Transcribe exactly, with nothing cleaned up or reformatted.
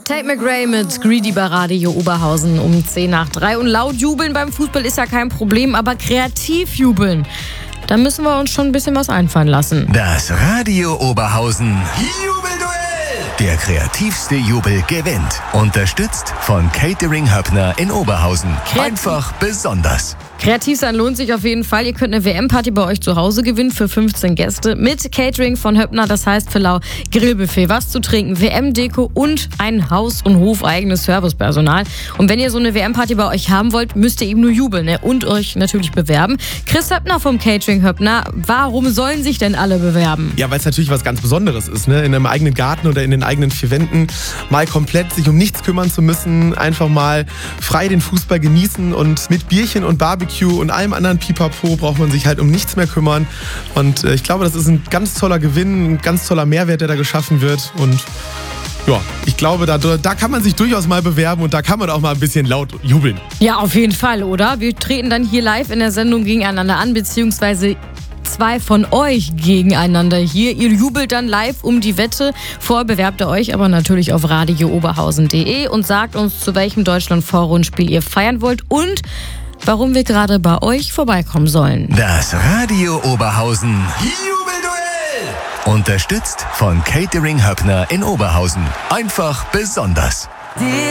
Tate McRae mit Greedy bei Radio Oberhausen um zehn nach drei. Und laut jubeln beim Fußball ist ja kein Problem, aber kreativ jubeln, da müssen wir uns schon ein bisschen was einfallen lassen. Das Radio Oberhausen Jubelduell. Der kreativste Jubel gewinnt. Unterstützt von Catering Höppner in Oberhausen. Kreativ. Einfach besonders. Kreativ sein lohnt sich auf jeden Fall. Ihr könnt eine W M-Party bei euch zu Hause gewinnen für fünfzehn Gäste mit Catering von Höppner. Das heißt für lau Grillbuffet, was zu trinken, W M-Deko und ein Haus- und Hofeigenes Servicepersonal. Und wenn ihr so eine W M-Party bei euch haben wollt, müsst ihr eben nur jubeln, ne? Und euch natürlich bewerben. Chris Höppner vom Catering Höppner, warum sollen sich denn alle bewerben? Ja, weil es natürlich was ganz Besonderes ist, ne? In einem eigenen Garten oder in den eigenen vier Wänden mal komplett sich um nichts kümmern zu müssen, einfach mal frei den Fußball genießen und mit Bierchen und Barbecue und allem anderen Pipapo braucht man sich halt um nichts mehr kümmern. Und äh, ich glaube, das ist ein ganz toller Gewinn, ein ganz toller Mehrwert, der da geschaffen wird. Und ja, ich glaube, da, da kann man sich durchaus mal bewerben und da kann man auch mal ein bisschen laut jubeln. Ja, auf jeden Fall, oder? Wir treten dann hier live in der Sendung gegeneinander an, beziehungsweise zwei von euch gegeneinander hier. Ihr jubelt dann live um die Wette. Vorher bewerbt ihr euch aber natürlich auf radio oberhausen punkt de und sagt uns, zu welchem Deutschland-Vorrundenspiel ihr feiern wollt und warum wir gerade bei euch vorbeikommen sollen. Das Radio Oberhausen Jubelduell. Unterstützt von Catering Höppner in Oberhausen. Einfach besonders.